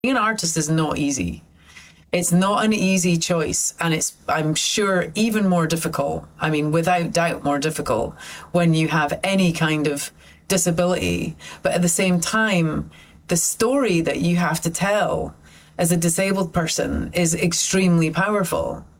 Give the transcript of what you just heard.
Being an artist is not easy. It's not an easy choice, and it's, I'm sure, even more difficult. I mean, without doubt, more difficult when you have any kind of disability. But at the same time, the story that you have to tell as a disabled person is extremely powerful.